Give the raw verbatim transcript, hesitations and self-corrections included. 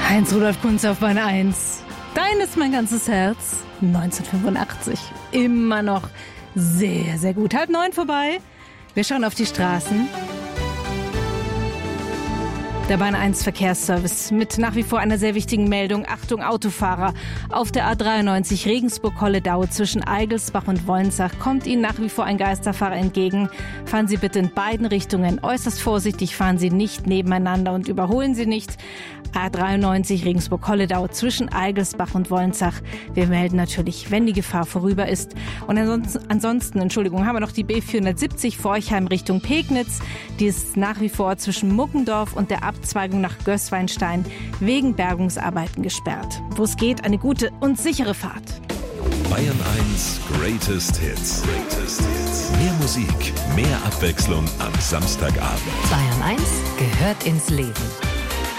Heinz Rudolf Kunz auf Bahn eins. Dein ist mein ganzes Herz. neunzehnhundertfünfundachtzig. Immer noch sehr, sehr gut. Halb neun vorbei. Wir schauen auf die Straßen. Der Bahn eins Verkehrsservice mit nach wie vor einer sehr wichtigen Meldung. Achtung Autofahrer, auf der A dreiundneunzig Regensburg-Holledau zwischen Eigelsbach und Wolnzach kommt Ihnen nach wie vor ein Geisterfahrer entgegen. Fahren Sie bitte in beiden Richtungen äußerst vorsichtig, fahren Sie nicht nebeneinander und überholen Sie nicht. A dreiundneunzig Regensburg-Holledau zwischen Eigelsbach und Wolnzach. Wir melden natürlich, wenn die Gefahr vorüber ist. Und ansonsten, ansonsten Entschuldigung, haben wir noch die B vierhundertsiebzig Forchheim Richtung Pegnitz. Die ist nach wie vor zwischen Muckendorf und der Abzweigung nach Gößweinstein wegen Bergungsarbeiten gesperrt. Wo es geht, eine gute und sichere Fahrt. Bayern eins Greatest Hits. Greatest Hits. Mehr Musik, mehr Abwechslung am Samstagabend. Bayern eins gehört ins Leben.